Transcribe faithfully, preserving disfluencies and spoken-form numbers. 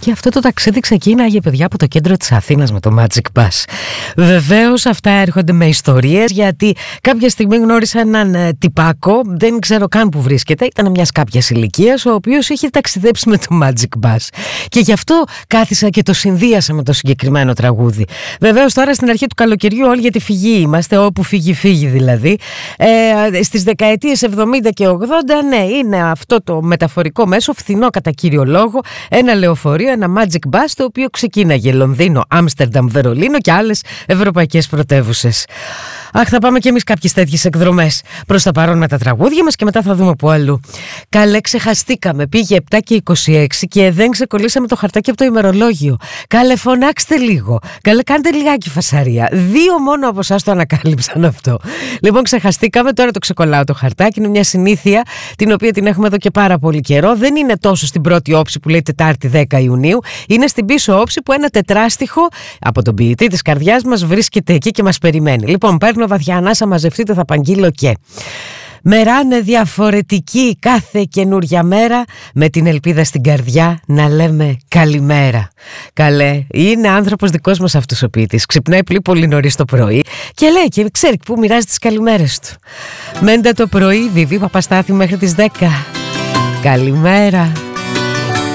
Και αυτό το ταξίδι ξεκίναγε, παιδιά, από το κέντρο της Αθήνας με το Magic Bus. Βεβαίως αυτά έρχονται με ιστορίες, γιατί κάποια στιγμή γνώρισα έναν ε, τυπάκο, δεν ξέρω καν που βρίσκεται, ήταν μιας κάποιας ηλικίας, ο οποίος είχε ταξιδέψει με το Magic Bus. Και γι' αυτό κάθισα και το συνδύασα με το συγκεκριμένο τραγούδι. Βεβαίως τώρα στην αρχή του καλοκαιριού όλοι για τη φυγή είμαστε, όπου φύγει φύγει δηλαδή. Ε, στις δεκαετίες εβδομήντα και ογδόντα, ναι, είναι αυτό το μεταφορικό μέσο, φθηνό κατά κύριο λόγο, ένα λεωφορείο, ένα Magic Bus, το οποίο ξεκίναγε Λονδίνο, Άμστερνταμ, Βερολίνο και άλλες ευρωπαϊκές πρωτεύουσες. Αχ, θα πάμε κι εμείς κάποιες τέτοιες εκδρομές. Προς τα παρόν με τα τραγούδια μας και μετά θα δούμε που αλλού. Καλέ, ξεχαστήκαμε. Πήγε επτά και είκοσι έξι και δεν ξεκολλήσαμε το χαρτάκι από το ημερολόγιο. Καλέ, φωνάξτε λίγο. Καλέ, κάντε λιγάκι φασαρία. Δύο μόνο από εσάς το ανακάλυψαν αυτό. Λοιπόν, ξεχαστήκαμε. Τώρα το ξεκολλάω το χαρτάκι. Είναι μια συνήθεια την οποία την έχουμε εδώ και πάρα πολύ καιρό. Δεν είναι τόσο στην πρώτη όψη που λέει Τετάρτη δέκα Ιουνίου. Είναι στην πίσω όψη που ένα τετράστιχο από τον ποιητή της καρδιάς μας βρίσκεται εκεί και μας περιμένει. Λοιπόν, παίρνω βαθιά ανάσα, μαζευτείτε, θα παγγείλω και. Μεράνε διαφορετική κάθε καινούρια μέρα, με την ελπίδα στην καρδιά να λέμε καλημέρα. Καλέ, είναι άνθρωπος δικός μας αυτός ο ποιητής. Ξυπνάει πολύ πολύ νωρίς το πρωί και λέει και ξέρει που μοιράζει τις καλημέρες του. Μέντε το πρωί, Βιβί Παπαστάθη, μέχρι τις δέκα. Καλημέρα.